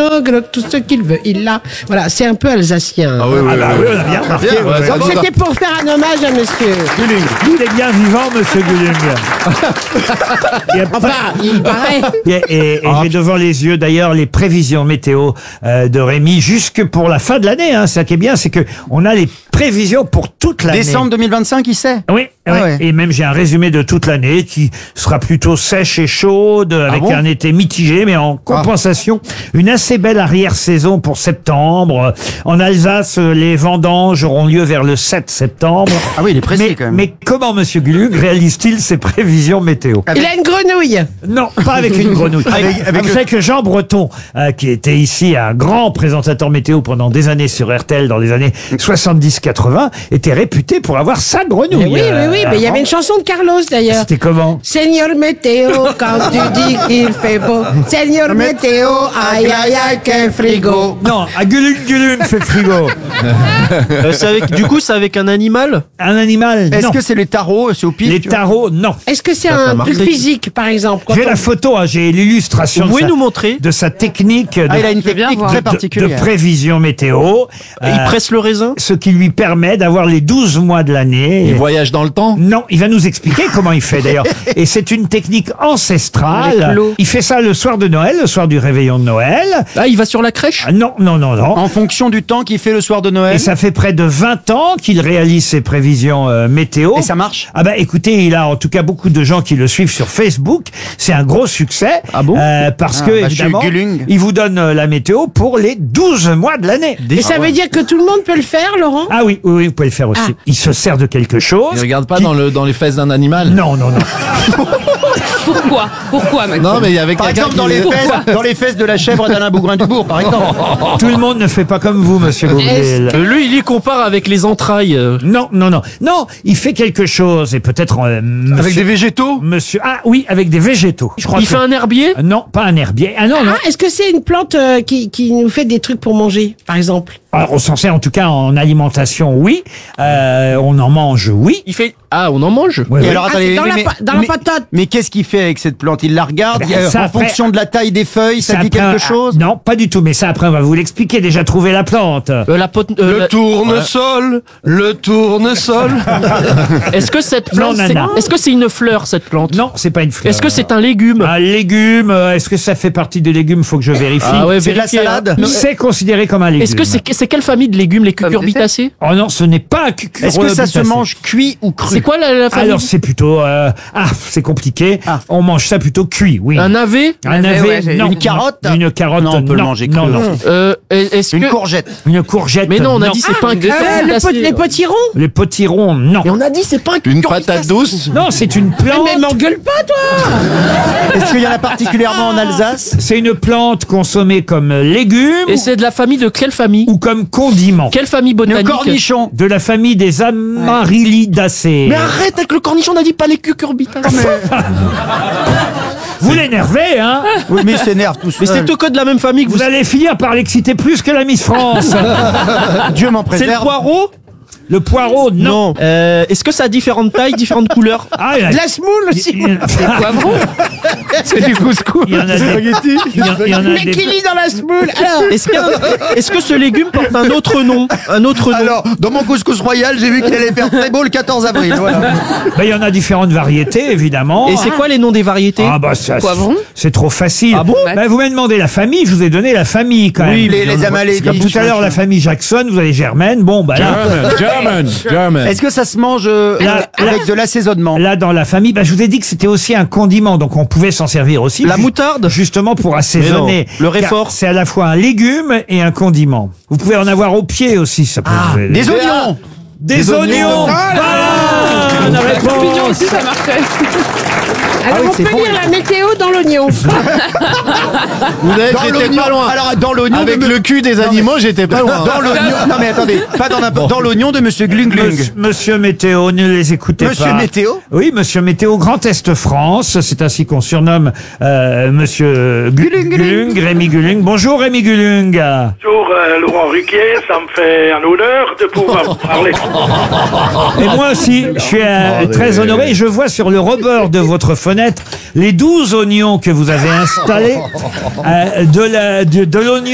Grenoble, tout ce qu'il veut, il l'a. Voilà, c'est un peu alsacien. Ah oui, oui, oui, on a bien remarqué. Donc c'était pour faire un hommage à monsieur Gulung. Il est bien vivant, monsieur Gulung. Enfin, il paraît. Et j'ai devant les yeux d'ailleurs les prévisions météo de Rémi jusque pour la fin de l'année. Hein. Ça qui est bien, c'est que on a les prévisions pour toute l'année. Décembre 2025, il sait. Oui, Ah oui. ouais. Et même j'ai un résumé de toute l'année qui sera plutôt sèche et chaude, avec bon un été mitigé, mais en compensation, une assez belle arrière-saison pour septembre. En Alsace, les vendanges auront lieu vers le 7 septembre. Ah oui, il est précis Mais, quand même. mais comment Monsieur Gulung réalise-t-il ses prévisions météo? Il a une grenouille. Non, pas avec une grenouille. Vous savez que Jean Breton, qui était ici un grand présentateur météo pendant des années sur RTL dans les années 70-80, était réputé pour avoir sa grenouille. Oui, mais il y avait une chanson de Carlos d'ailleurs. C'était comment? Seigneur météo, quand tu dis qu'il fait beau. Seigneur météo, aïe aïe aïe, quel frigo. Non, à Gulung fait frigo. Du coup, c'est avec un animal. Un animal, Est-ce non. que c'est les tarots, c'est au pif? Les tu vois tarots, non. Est-ce que c'est un truc physique, par exemple quand J'ai on- la photo, hein, j'ai l'illustration Vous de pouvez sa- nous montrer? de sa technique de, Ah, il a une bien technique voir. très de particulière. prévision météo. Il presse le raisin. Ce qui lui permet d'avoir les 12 mois de l'année. Il voyage dans le temps. Non, il va nous expliquer comment il fait d'ailleurs. Et c'est une technique Les ancestrale. clos. Il fait ça le soir de Noël, le soir du réveillon de Noël. Ah, il va sur la crèche. Ah, non. En fonction du temps qu'il fait le soir de Noël. Et ça fait près de 20 ans qu'il réalise ses prévisions météo. Et ça marche? Ah bah écoutez, il a en tout cas beaucoup de gens qui le suivent sur Facebook. C'est un gros succet. Ah bon? Parce Ah, que bah, évidemment, chez Gulung. il vous donne la météo pour les 12 mois de l'année. Et ça veut dire que tout le monde peut le faire, Laurent? Ah oui, vous pouvez le faire aussi. Ah. Il se sert de quelque chose. Il regarde pas qui- dans les fesses d'un animal. Non. Pourquoi, Maxime? Non, mais il y avait Par quelqu'un exemple, dans les fesses de la chèvre d'Alain Bougrain-Dubourg, par exemple. Tout le monde ne fait pas comme vous, monsieur Boublil. Lui, il y compare avec les entrailles. Non, il fait quelque chose et peut-être Avec monsieur, des végétaux? monsieur. Ah oui, avec des végétaux. Je crois Il que- fait un herbier. Non, pas un herbier. Ah non. Ah, est-ce que c'est une plante qui nous fait des trucs pour manger, par exemple? Alors, on s'en sert en tout cas en alimentation, oui. On en mange, oui. Il fait. Ah, on en mange. Ouais, Et ouais. alors, Ah, attendez, c'est dans la mais- pa- dans la mais- patate. Mais qu'est-ce qu'il fait avec cette plante? Il la regarde, Eh ben, ça, en après- fonction de la taille des feuilles, ça dit après, quelque chose? Non, pas du tout. Mais ça, après, on va vous l'expliquer. Déjà, trouver la plante. La tournesol, le tournesol. Est-ce que cette Non, plante, nana. est-ce que c'est une fleur cette plante? Non, c'est pas une fleur. Est-ce que c'est un légume? un légume? Est-ce que ça fait partie des légumes? Faut que je vérifie. Ah ouais, C'est de la vérifiez, hein. salade? C'est considéré comme un légume. Est-ce que c'est quelle famille de légumes, les cucurbitacées? Oh non, ce n'est pas un cucurbitacé. Est-ce que ça se mange cuit ou cru? C'est quoi la famille? Alors c'est plutôt c'est compliqué. Ah. On mange ça plutôt cuit, oui. Un navet? Un navet, navet, ouais, j'ai- non. Une carotte? Une carotte, Non, on peut le manger cru. Non. Est-ce Une que courgette. Une courgette. Mais non, on a dit c'est pas un cucurbitacé. Les potirons? Les potirons, non. Et on a dit c'est pas un Une cucurbitacé. patate douce. Non, c'est une plante. Mais m'engueule pas, toi! Est-ce qu'il y en a particulièrement en Alsace? C'est une plante consommée comme légume Et c'est de la famille de quelle famille? ou comme condiment. Quelle famille Le botanique? cornichon. De la famille des Amaryllidaceae. Mais arrête avec le cornichon, on a dit pas les cucurbitacées. Vous l'énervez, hein? Oui, mais il s'énerve tout Mais seul. c'est tout que de la même famille que vous. Vous allez finir par l'exciter plus que la Miss France. Dieu m'en C'est le préserve. poireau? Le poireau, non. Est-ce que ça a différentes tailles, différentes couleurs? Ah, il y en a- De la semoule aussi. il y en a- C'est du couscous. il y en a des- il y en a Mais des- qui lit dans la semoule? Alors, Est-ce que ce légume porte un autre nom? Un autre nom? Alors, dans mon couscous royal, j'ai vu qu'il allait faire très beau le 14 avril. Voilà. Ben, il y en a différentes variétés, évidemment. Et c'est quoi les noms des variétés? Ah bah ça, Poivron. c'est trop facile. Ah bon Ben, vous m'avez demandé la famille, je vous ai donné la famille quand même. Oui, les Amalévites. Comme tout à l'heure la famille Jackson, vous avez Germaine. Bon bah là, German. Est-ce que ça se mange avec de l'assaisonnement? là dans la famille, ben, je vous ai dit que c'était aussi un condiment, donc on pouvait s'en servir aussi. La moutarde? Justement pour assaisonner. Mais non, le réfort. Car c'est à la fois un légume et un condiment. Vous pouvez en avoir au pied aussi, ça peut. Des oignons. Des oignons. Voilà, la réponse. Champignon aussi, ça marchait. alors oui, on c'est peut bon, lire la météo dans l'oignon. J'étais l'oignon. pas loin. Alors, dans l'oignon. Avec de le cul des animaux, j'étais pas loin. Dans l'oignon. Non, mais attendez. Pas dans l'oignon de Monsieur Glung Glung. Monsieur Météo, ne les écoutez Monsieur pas. Météo? Oui, Monsieur Météo, Grand Est France. C'est ainsi qu'on surnomme Monsieur Gulung, Rémi Gulung. Bonjour Rémi Gulung. Bonjour Laurent Ruquier, ça me fait un honneur de pouvoir vous parler. Et moi aussi, je suis très honoré. Et je vois sur le rebord de votre fenêtre les 12 oignons que vous avez installés, de l'oignon